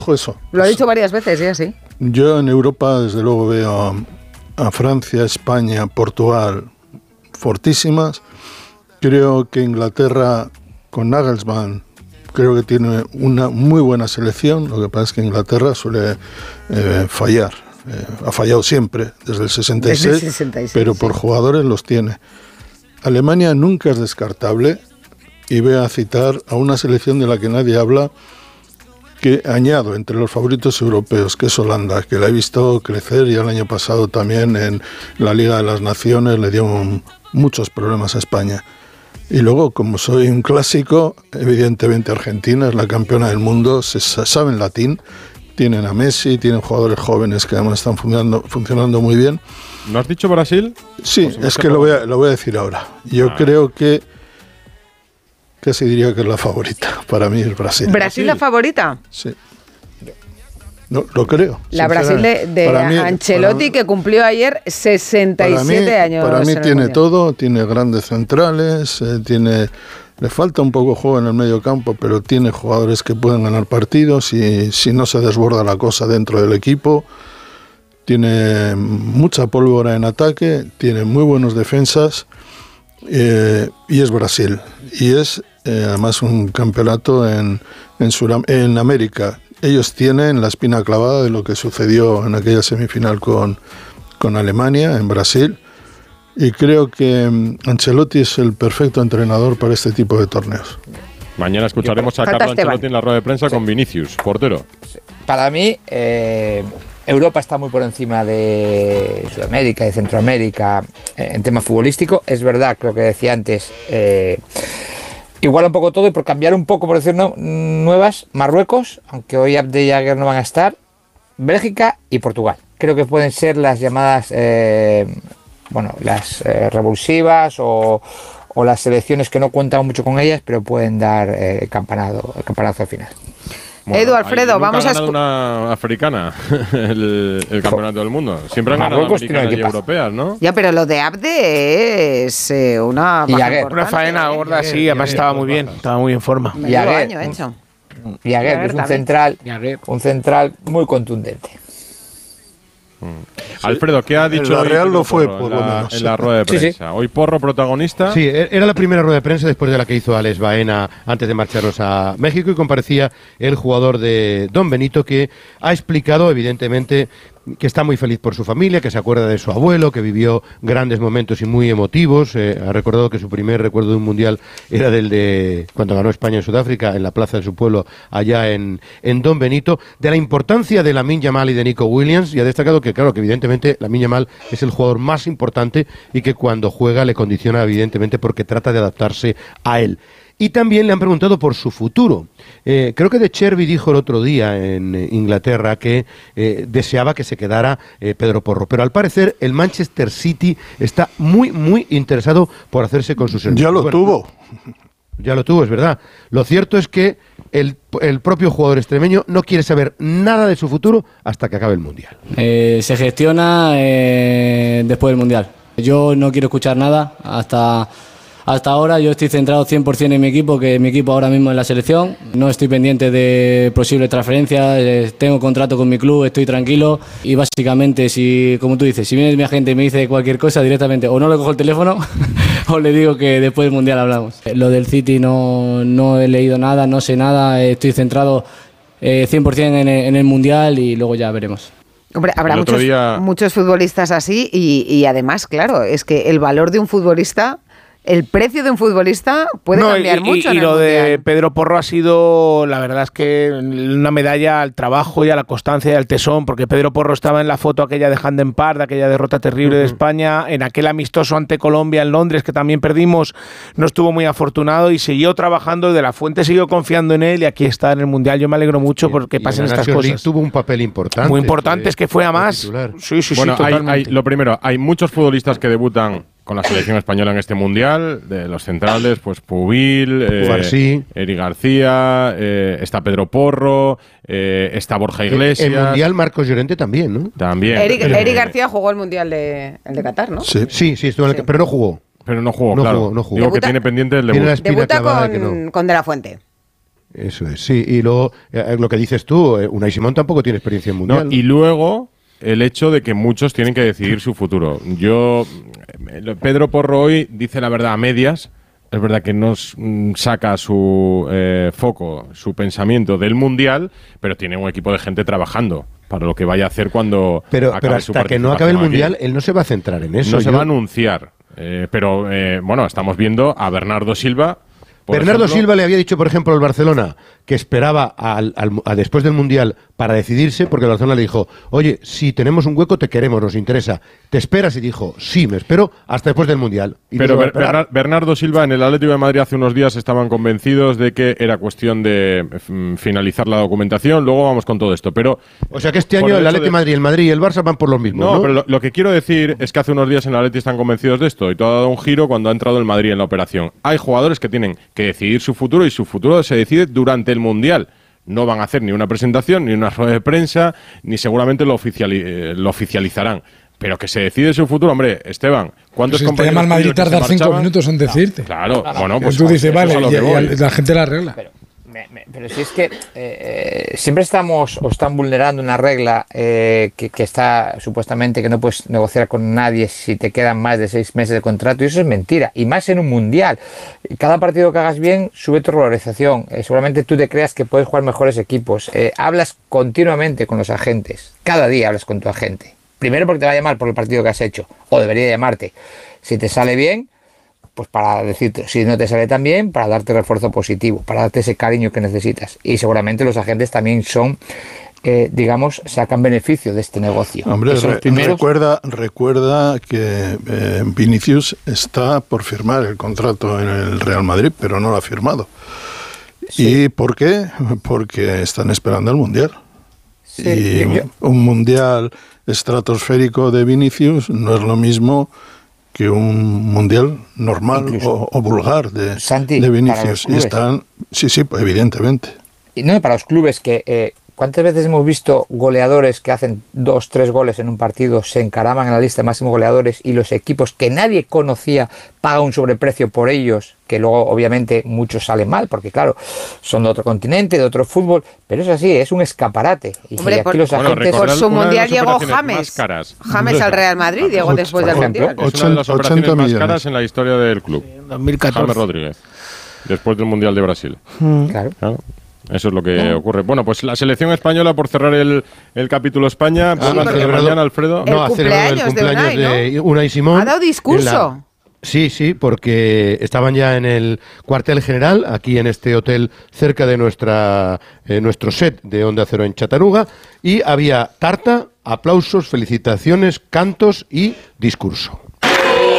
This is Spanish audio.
Eso. Lo ha dicho varias veces, ya sí. Yo en Europa, desde luego, veo a Francia, España, Portugal fortísimas. Creo que Inglaterra, con Nagelsmann, creo que tiene una muy buena selección. Lo que pasa es que Inglaterra suele fallar. Ha fallado siempre, desde el 66, pero por jugadores los tiene. Alemania nunca es descartable, y voy a citar a una selección de la que nadie habla, que añado entre los favoritos europeos, que es Holanda, que la he visto crecer, y el año pasado también en la Liga de las Naciones le dio muchos problemas a España. Y luego, como soy un clásico, evidentemente Argentina es la campeona del mundo, saben latín, tienen a Messi, tienen jugadores jóvenes que además están funcionando muy bien. ¿No has dicho Brasil? Sí, es que lo voy a decir ahora. Yo creo que casi diría que es la favorita. Para mí es Brasil. ¿Brasil la favorita? Sí. No, lo creo. La Brasil de Ancelotti, que cumplió ayer 67 años. Para mí tiene todo, tiene grandes centrales, le falta un poco juego en el medio campo, pero tiene jugadores que pueden ganar partidos, y si no se desborda la cosa dentro del equipo. Tiene mucha pólvora en ataque, tiene muy buenos defensas, y es Brasil. Y es además un campeonato en América. Ellos tienen la espina clavada de lo que sucedió en aquella semifinal con Alemania, en Brasil. Y creo que Ancelotti es el perfecto entrenador para este tipo de torneos. Mañana escucharemos a Carlo Ancelotti en la rueda de prensa con Vinicius, portero. Para mí, Europa está muy por encima de Sudamérica, de Centroamérica, en tema futbolístico. Es verdad, creo que decía antes, igual un poco todo, y por cambiar un poco, por decir nuevas, Marruecos, aunque hoy Abde y Aguer no van a estar, Bélgica y Portugal. Creo que pueden ser las llamadas, las revulsivas o las selecciones que no cuentan mucho con ellas, pero pueden dar campanazo al final. Bueno, Edu, Alfredo, vamos a una africana el campeonato del mundo. Siempre han ganado americanas y europeas, ¿no? Ya, pero lo de Abde es una faena gorda, sí, además estaba muy bien en forma. Y Aguer, que es un central muy contundente. Alfredo, ¿qué ha dicho la Real lo fue por lo menos en la rueda de prensa? Sí. Hoy Porro protagonista. Sí, era la primera rueda de prensa después de la que hizo Alex Baena antes de marcharnos a México, y comparecía el jugador de Don Benito, que ha explicado evidentemente que está muy feliz por su familia, que se acuerda de su abuelo, que vivió grandes momentos y muy emotivos. Ha recordado que su primer recuerdo de un mundial era del de cuando ganó España en Sudáfrica, en la plaza de su pueblo, allá en Don Benito. De la importancia de Lamine Yamal y de Nico Williams, y ha destacado que, claro, que evidentemente Lamine Yamal es el jugador más importante, y que cuando juega le condiciona evidentemente porque trata de adaptarse a él. Y también le han preguntado por su futuro. Creo que De Chervi dijo el otro día en Inglaterra que deseaba que se quedara Pedro Porro. Pero al parecer el Manchester City está muy, muy interesado por hacerse con su servicio. Ya lo tuvo. Ya lo tuvo, es verdad. Lo cierto es que el propio jugador extremeño no quiere saber nada de su futuro hasta que acabe el Mundial. Se gestiona después del Mundial. Yo no quiero escuchar nada hasta ahora. Yo estoy centrado 100% en mi equipo, que mi equipo ahora mismo es la selección. No estoy pendiente de posibles transferencias, tengo contrato con mi club, estoy tranquilo, y básicamente, si, como tú dices, si viene mi agente y me dice cualquier cosa, directamente o no le cojo el teléfono o le digo que después del Mundial hablamos. Lo del City no he leído nada, no sé nada, estoy centrado 100% en el Mundial, y luego ya veremos. Hombre, habrá muchos futbolistas así, y además, claro, es que el valor de un futbolista, el precio de un futbolista puede cambiar mucho. Y lo de Pedro Porro ha sido, la verdad es que una medalla al trabajo y a la constancia y al tesón, porque Pedro Porro estaba en la foto aquella de Handen Park, aquella derrota terrible de España, en aquel amistoso ante Colombia en Londres, que también perdimos, no estuvo muy afortunado y siguió trabajando, De la Fuente siguió confiando en él, y aquí está en el Mundial. Yo me alegro mucho porque pasen estas cosas. Tuvo un papel importante. Muy importante, es que fue a más. Sí, bueno, lo primero, hay muchos futbolistas que debutan con la selección española en este Mundial, de los centrales, pues Pubil, Eric García, está Pedro Porro, está Borja Iglesias. El Mundial Marcos Llorente también, ¿no? También. Eric García jugó el Mundial de Qatar, ¿no? Sí, estuvo en el, pero no jugó. Pero no jugó, claro. No jugó. Digo que tiene pendiente el debut. Debuta con De la Fuente. Eso es, sí. Y luego, lo que dices tú, Unai Simón tampoco tiene experiencia en mundial. No, y luego, el hecho de que muchos tienen que decidir su futuro. Pedro Porro hoy dice la verdad a medias. Es verdad que no saca su foco, su pensamiento del mundial, pero tiene un equipo de gente trabajando para lo que vaya a hacer cuando pero acabe hasta su participación que no acabe el mundial, aquí. él no se va a centrar en eso. No se va a anunciar. Pero bueno, estamos viendo a Bernardo Silva. Bernardo Silva le había dicho, por ejemplo, al Barcelona que esperaba a después del Mundial para decidirse, porque el Barcelona le dijo, oye, si tenemos un hueco te queremos, nos interesa. ¿Te esperas? Y dijo, sí, me espero hasta después del Mundial. Y pero Bernardo Silva en el Atlético de Madrid hace unos días estaban convencidos de que era cuestión de finalizar la documentación, luego vamos con todo esto. Pero o sea que este año el Atlético de Madrid, el Madrid y el Barça van por los mismos, ¿no? Pero lo que quiero decir es que hace unos días en el Atlético están convencidos de esto y todo ha dado un giro cuando ha entrado el Madrid en la operación. Hay jugadores que tienen que decidir su futuro y su futuro se decide durante el Mundial. No van a hacer ni una presentación, ni una rueda de prensa, ni seguramente lo oficializarán. Pero que se decide su futuro, hombre, Esteban, ¿cuántos compañeros? Si te llama el Madrid tardar 5 minutos en decirte. Claro, bueno, pues tú dices, vale, y la gente la arregla. Pero si es que siempre estamos o están vulnerando una regla que está supuestamente que no puedes negociar con nadie si te quedan más de 6 meses de contrato, y eso es mentira, y más en un mundial. Cada partido que hagas bien sube tu valorización, seguramente tú te creas que puedes jugar mejores equipos, hablas continuamente con los agentes, cada día hablas con tu agente, primero porque te va a llamar por el partido que has hecho, o debería llamarte, si te sale bien, pues para decirte, si no te sale tan bien, para darte refuerzo positivo, para darte ese cariño que necesitas. Y seguramente los agentes también son, digamos, sacan beneficio de este negocio. Hombre, recuerda que Vinicius está por firmar el contrato en el Real Madrid, pero no lo ha firmado. Sí. ¿Y por qué? Porque están esperando el Mundial. Sí, y un Mundial estratosférico de Vinicius no es lo mismo que un mundial normal o vulgar de Vinicius. Y están, sí, pues, evidentemente. Y no, para los clubes que ¿cuántas veces hemos visto goleadores que hacen 2-3 goles en un partido, se encaraman en la lista de máximos goleadores y los equipos que nadie conocía pagan un sobreprecio por ellos, que luego obviamente muchos salen mal, porque claro, son de otro continente, de otro fútbol, pero es así, es un escaparate. Y hombre, aquí los agentes, por su mundial llegó James al Real Madrid, llegó después del mundial. Es una de las operaciones más caras en la historia del club. 2014. James Rodríguez, después del Mundial de Brasil. Claro. Eso es lo que ocurre. Bueno, pues la selección española, por cerrar el capítulo España, mañana, Alfredo. No, ha celebrado el cumpleaños de Unai Simón. ¿Ha dado discurso? Sí, porque estaban ya en el cuartel general, aquí en este hotel cerca de nuestro set de Onda Cero en Chataruga, y había tarta, aplausos, felicitaciones, cantos y discurso.